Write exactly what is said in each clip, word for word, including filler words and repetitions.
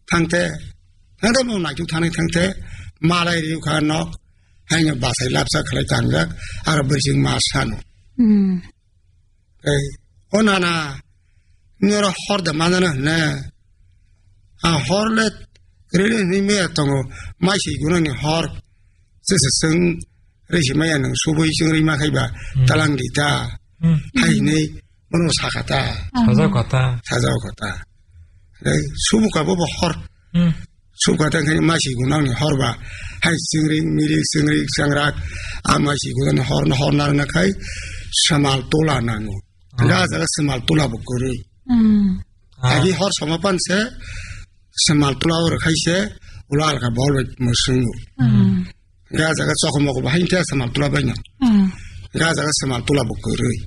상태 상태 뭐 나중 타는 상태 말아이리 가노 하냐 바사이 랍사 칼 장작 아라버징 마사노 음 에이 오나나 너라 허르다 만나나 네아 허르렛 그래 니메 통고 마시 구나니 허르 스스승 레시마야는 수보이싱을 이마카이바 달랑리다 하이네 뭐노 사가다 찾아갔다 찾아갔다 수부가 보고 허르 수부가 그냥 마시구나니 허르바 하이 싱링 미리 싱링 상락 아마시구나니 허르 허르나나 카이 사말 돌아나노 라자가 사말 돌아보거리 음 아기 허르 서마판세 사말 돌아오르 카이세 울라가 볼베 무슨고 음 라자가 조금 먹고 하인테 사말 돌아바냐 음 라자가 사말 돌아보거리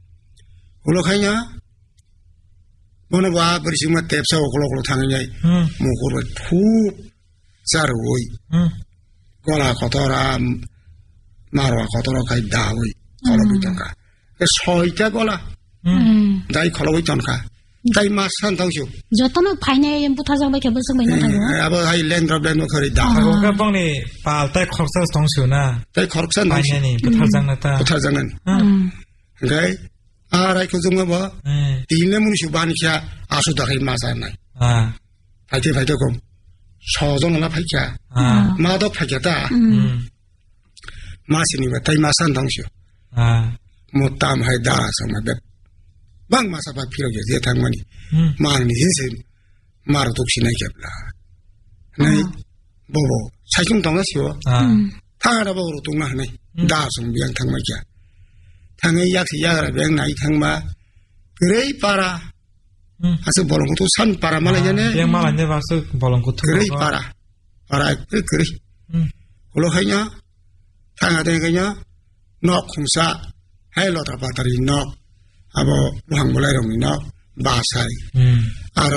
울라카냐 뭐는 와 버리시면 뎁사 오글오글 당연히 뭐고를 툭 자르고이 거라 거더라 마로와 거더라 가이 다오이 걸어보이던가 서이자 거라 나이 걸어보이던가 나이 마산 당쇼 저토는 파이네 부타장밖에 못 쓰고 있는 아버 하이 랭드럽랭드 거리 다 그거 뻥니 발тай 컵서 동시나 나이 거룩산 파이네니 부타장났다 부타장은 그러니까 아라이 그중에 뭐 딜레문 슈바니샤 아수다이 마산나이 아 파이테 파이테고 소종나 파이샤 아 마도 파이샤다 음 마시니가 타이 마산 당시오 아 못담 하이다 정말 방 마사바 필요게 제 당만이 마음이 인생 마로 독신에 겹라 네 보고 사중 동아시오 아 타라보로 동나네 다성 비양 당마기야 당의 약시 야가라 백나이 당마 그레이 빠라 아서 볼롱고도 산 빠라 말하잖아 비양 말하네 봐서 볼롱고도 그레이 빠라 빠라 그 그레이 그로 하냐 당하대 그냐 너 공사 해로다 바다리 너 아버 루항몰라이롱이 너 바사이 알아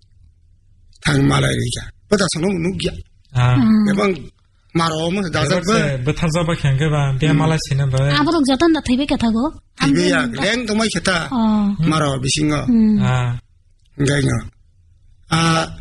당말라이리자 보다 선은 누기야 아 매번 마로면 다서 그 버타자바 캔게바 비말라시는 바 아버도 저던 나 티비게 타고 티비야 랭도 많이 했다 마로 비싱어 아 그러니까 아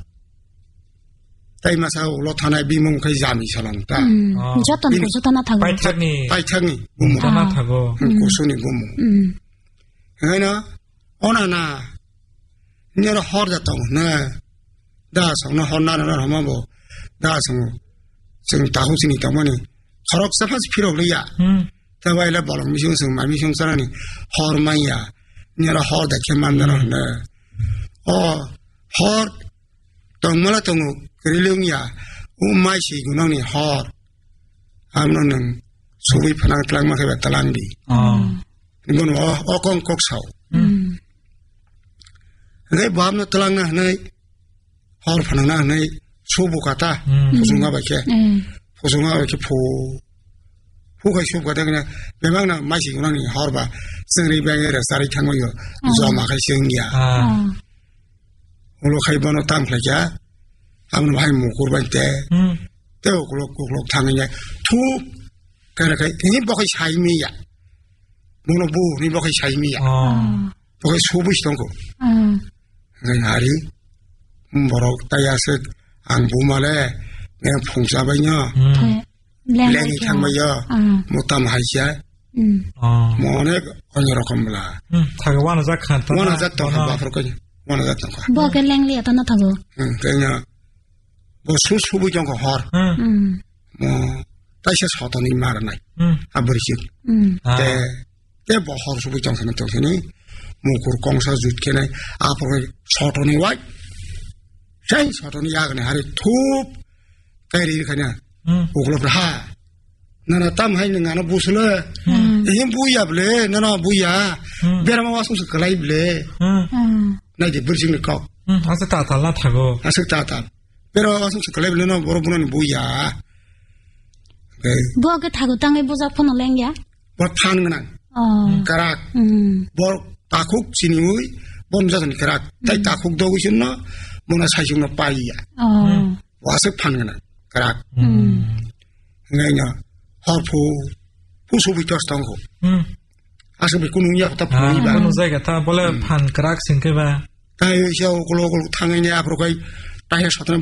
타이마사 올로타나 비몽 거의 잠이 살았다 저던 저던 나 타고 파이창이 파이창이 무모 나 타고 고수니 무모 그러나 오나나 니라 허르다통 네 다성 나 혼나는 하면 뭐 다성 지금 다호신이 때문에 저럭서 하지 필요 없어야. 음. 대화에라 벌렁 미숑성 마미숑 사람이 허르마이야. 니라 허르다 개만들었네. 어, 허 정말 동 그릴용이야. 우마이시 구능이 허 아무는 소위 편한 땅만 해봤 달랑비. 어. 이건 어 어건 꼭사오. 음. 내 마음에 달랑나 하네. 허르 편한나 하네. 소부가다 포송아밖에 포송아밖에 포 포가 쇼부가다 그냥 매망나 마시고나니 하루바 승리병에라 쌀이 창고요 조마가 생이야 오로 카이번호 땅플자 아무나 많이 먹고 볼 때 때고 글록 당연히 투 그러니까 이 먹이 사이미야 뭐노부 이 먹이 사이미야 먹이 소부시던 거 그러니까 아리 뭐로 따야서 안 보말에 내가 봉사바냐 랭이 창마야 못담 하시야 뭐네 언어로 겁니다 타고와는 작한 원하 작도 봐 그러거든 원하 작도 봐 뭐가 랭리야 떠나 타고 응 그냥 뭐 수수부 정도 헐 뭐 다시 사도니 말하나 아버지 때때뭐 허수부 정도는 정신이 뭐 공사 주께네 앞으로 사도니 와 샤이 사도니 야그네 하리 톱 까이리 그냥 오글로 하 나나 땀 하이는 하나 부슬래 이게 뭐야 블레 나나 뭐야 베라마 와서 그라이 블레 나 이제 버싱을 거 아서 따달라 타고 아서 따다 베라 와서 그라이 블레 나 뭐로부는 뭐야 뭐가 타고 땅에 보자 폰을 랭야 뭐 타는 거는 어 가락 뭐 다국 진이의 범자는 가락 따이 다국 도고 싶나 뭐나 사실은 빠이야. 어. 와서 파는 거는 그락. 음. 그러니까 허포 포소비 떴던 거. 음. 아서 그 농약 다 보이봐. 아, 그런 자가 다 볼래 판 그락 생겨봐. 다이셔 글로벌 당연히 앞으로 거의 다해 서던